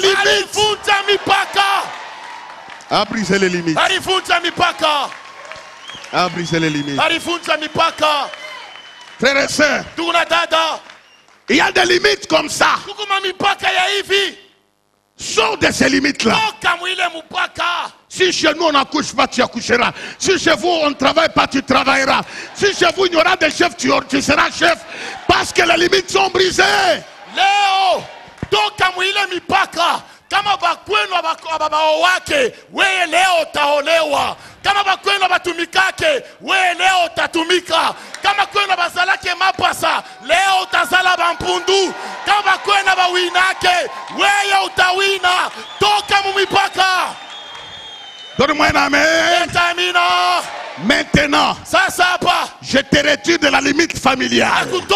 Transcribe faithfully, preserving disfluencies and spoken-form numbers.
limites. Balivunja mipaka. A brisé les limites. Balivunja mipaka. A brisé les limites. Balivunja mipaka. Frères et sœurs, Tuna dada. il y a des limites comme ça. Kukuma mipaka ya hivi. Sors de ces limites-là. Toka mwile mpaka. Si chez nous on n'accouche pas, tu accoucheras. Si chez vous on ne travaille pas, tu travailleras. Si chez vous il y aura des chefs, tu, tu seras chef. Parce que les limites sont brisées. Leo toka mwile mipaka. Kama bakwenu ababao wake, wewe leo utaolewa. Kama bakwenu abatumikake, wewe leo utatumika. Kama kwenu bazalake mapasa, leo utazala bampundu. Kama bakwenu abawinake, wewe utawina. Toka mu mipaka. Donne-moi un amen. Etamina. Maintenant, Sasa hapa, je te retire de la limite familiale.